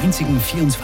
einzigen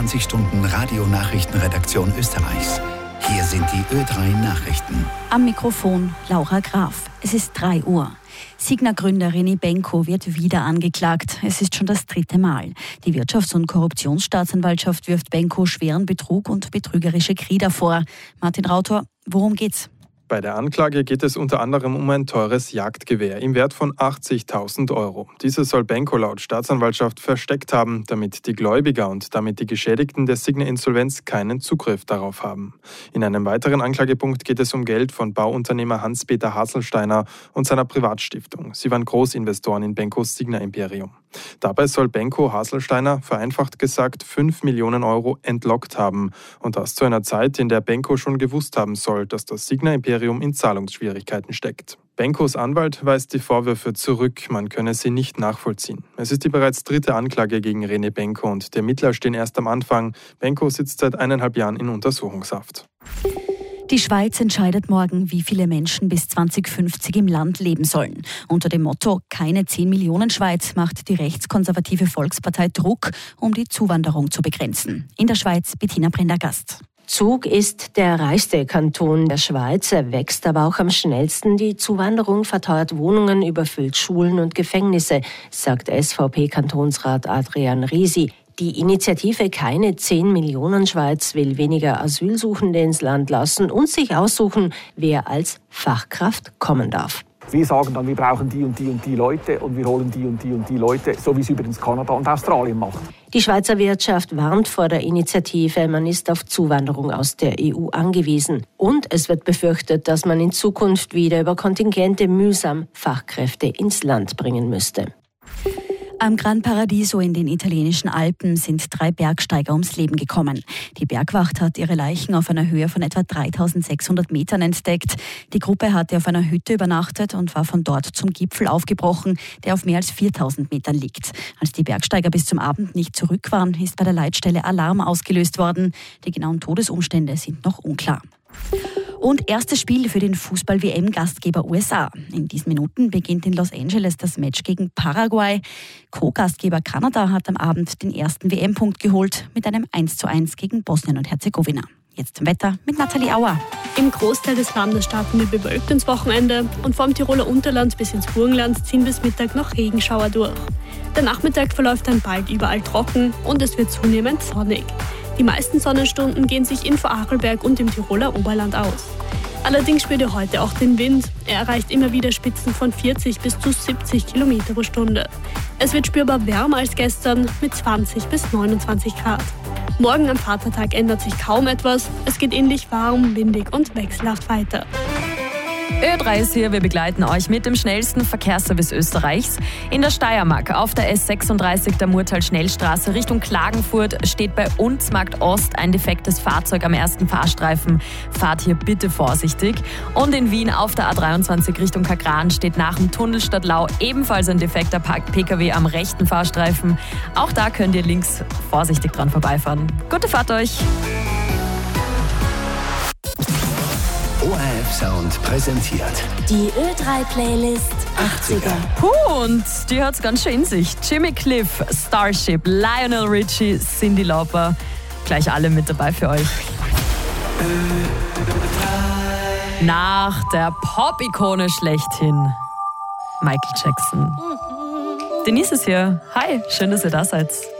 24-Stunden-Radio-Nachrichtenredaktion Österreichs. Hier sind die Ö3 Nachrichten. Am Mikrofon Laura Graf. Es ist 3 Uhr. Signa-Gründer René Benko wird wieder angeklagt. Es ist schon das 3. Mal. Die Wirtschafts- und Korruptionsstaatsanwaltschaft wirft Benko schweren Betrug und betrügerische Krieder vor. Martin Rautor, worum geht's? Bei der Anklage geht es unter anderem um ein teures Jagdgewehr im Wert von 80.000 Euro. Dieses soll Benko laut Staatsanwaltschaft versteckt haben, damit die Gläubiger und damit die Geschädigten der Signa-Insolvenz keinen Zugriff darauf haben. In einem weiteren Anklagepunkt geht es um Geld von Bauunternehmer Hans-Peter Haselsteiner und seiner Privatstiftung. Sie waren Großinvestoren in Benkos Signa-Imperium. Dabei soll Benko Haselsteiner, vereinfacht gesagt, 5 Millionen Euro entlockt haben. Und das zu einer Zeit, in der Benko schon gewusst haben soll, dass das Signa-Imperium in Zahlungsschwierigkeiten steckt. Benkos Anwalt weist die Vorwürfe zurück, man könne sie nicht nachvollziehen. Es ist die bereits 3. Anklage gegen René Benko und die Ermittler stehen erst am Anfang. Benko sitzt seit 1,5 Jahren in Untersuchungshaft. Die Schweiz entscheidet morgen, wie viele Menschen bis 2050 im Land leben sollen. Unter dem Motto „Keine 10 Millionen Schweiz" macht die rechtskonservative Volkspartei Druck, um die Zuwanderung zu begrenzen. In der Schweiz Bettina Prendergast. Zug ist der reichste Kanton der Schweiz. Er wächst aber auch am schnellsten. Die Zuwanderung verteuert Wohnungen, überfüllt Schulen und Gefängnisse, sagt SVP-Kantonsrat Adrian Risi. Die Initiative Keine 10 Millionen Schweiz will weniger Asylsuchende ins Land lassen und sich aussuchen, wer als Fachkraft kommen darf. Wir sagen dann, wir brauchen die und die und die Leute und wir holen die und die und die Leute, so wie es übrigens Kanada und Australien macht. Die Schweizer Wirtschaft warnt vor der Initiative, man ist auf Zuwanderung aus der EU angewiesen. Und es wird befürchtet, dass man in Zukunft wieder über Kontingente mühsam Fachkräfte ins Land bringen müsste. Am Gran Paradiso in den italienischen Alpen sind 3 Bergsteiger ums Leben gekommen. Die Bergwacht hat ihre Leichen auf einer Höhe von etwa 3600 Metern entdeckt. Die Gruppe hatte auf einer Hütte übernachtet und war von dort zum Gipfel aufgebrochen, der auf mehr als 4000 Metern liegt. Als die Bergsteiger bis zum Abend nicht zurück waren, ist bei der Leitstelle Alarm ausgelöst worden. Die genauen Todesumstände sind noch unklar. Und erstes Spiel für den Fußball-WM-Gastgeber USA. In diesen Minuten beginnt in Los Angeles das Match gegen Paraguay. Co-Gastgeber Kanada hat am Abend den ersten WM-Punkt geholt mit einem 1:1 gegen Bosnien und Herzegowina. Jetzt zum Wetter mit Nathalie Auer. Im Großteil des Landes starten wir bewölkt ins Wochenende und vom Tiroler Unterland bis ins Burgenland ziehen bis Mittag noch Regenschauer durch. Der Nachmittag verläuft dann bald überall trocken und es wird zunehmend sonnig. Die meisten Sonnenstunden gehen sich in Vorarlberg und im Tiroler Oberland aus. Allerdings spürt ihr heute auch den Wind. Er erreicht immer wieder Spitzen von 40 bis zu 70 km pro Stunde. Es wird spürbar wärmer als gestern mit 20 bis 29 Grad. Morgen am Vatertag ändert sich kaum etwas. Es geht ähnlich warm, windig und wechselhaft weiter. Ö3 ist hier, wir begleiten euch mit dem schnellsten Verkehrsservice Österreichs. In der Steiermark auf der S36 der Murtal-Schnellstraße Richtung Klagenfurt steht bei Unzmarkt Ost ein defektes Fahrzeug am ersten Fahrstreifen. Fahrt hier bitte vorsichtig. Und in Wien auf der A23 Richtung Kagran steht nach dem Tunnel Stadtlau ebenfalls ein defekter PKW am rechten Fahrstreifen. Auch da könnt ihr links vorsichtig dran vorbeifahren. Gute Fahrt euch! ORF Sound präsentiert Die Ö3-Playlist 80er. Puh, und die hat's ganz schön in sich. Jimmy Cliff, Starship, Lionel Richie, Cyndi Lauper. Gleich alle mit dabei für euch. Nach der Pop-Ikone schlechthin, Michael Jackson. Denise ist hier. Hi, schön, dass ihr da seid.